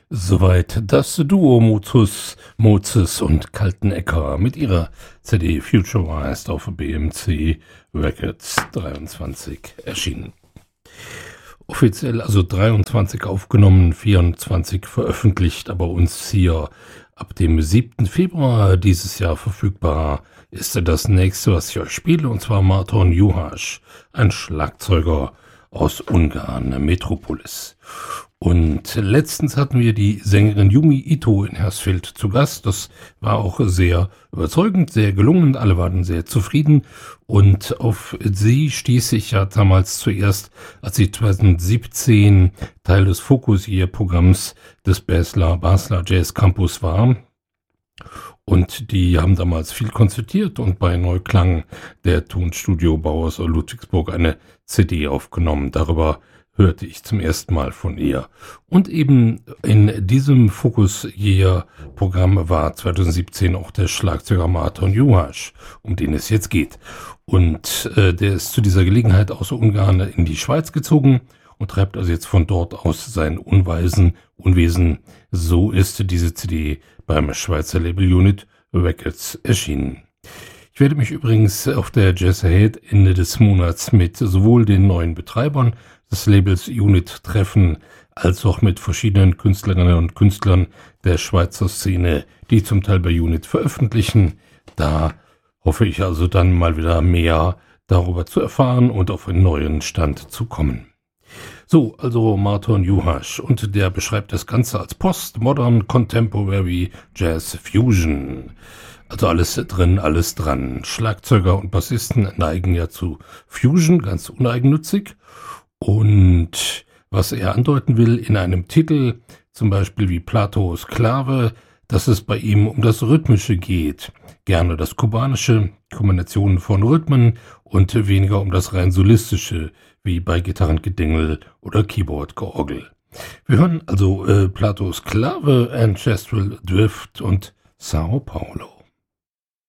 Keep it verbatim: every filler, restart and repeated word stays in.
Soweit das Duo Motus, Mozes und Kaltenecker mit ihrer C D Futurized auf B M C Records dreiundzwanzig erschienen. Offiziell also dreiundzwanzig aufgenommen, vierundzwanzig veröffentlicht, aber uns hier ab dem siebten Februar dieses Jahr verfügbar ist das nächste, was ich euch spiele, und zwar Márton Juhász, ein Schlagzeuger aus Ungarn, Metropolis. Und letztens hatten wir die Sängerin Yumi Ito in Hersfeld zu Gast. Das war auch sehr überzeugend, sehr gelungen. Alle waren sehr zufrieden. Und auf sie stieß ich ja damals zuerst, als sie zweitausendsiebzehn Teil des Focus-Year-Programms des Basler, Basler Jazz Campus war. Und die haben damals viel konzertiert und bei Neuklang der Tonstudio Bauhaus Ludwigsburg eine C D aufgenommen. Darüber hörte ich zum ersten Mal von ihr. Und eben in diesem Focus-Year-Programm war zweitausendsiebzehn auch der Schlagzeuger Márton Juhász, um den es jetzt geht. Und äh, der ist zu dieser Gelegenheit aus Ungarn in die Schweiz gezogen und treibt also jetzt von dort aus sein Unweisen, Unwesen. So ist diese C D beim Schweizer Label Unit Records erschienen. Ich werde mich übrigens auf der Jazz Ahead Ende des Monats mit sowohl den neuen Betreibern des Labels Unit treffen, als auch mit verschiedenen Künstlerinnen und Künstlern der Schweizer Szene, die zum Teil bei Unit veröffentlichen. Da hoffe ich also dann mal wieder mehr darüber zu erfahren und auf einen neuen Stand zu kommen. So, also Márton Juhász, und der beschreibt das Ganze als Post-Modern Contemporary Jazz Fusion. Also alles drin, alles dran. Schlagzeuger und Bassisten neigen ja zu Fusion, ganz uneigennützig. Und was er andeuten will in einem Titel, zum Beispiel wie Plato Sklave, dass es bei ihm um das Rhythmische geht. Gerne das Kubanische, Kombinationen von Rhythmen, und weniger um das rein Solistische, wie bei Gitarrengedingel oder Keyboard-Georgel. Wir hören also äh, Plato Sklave, Ancestral Drift und Sao Paulo.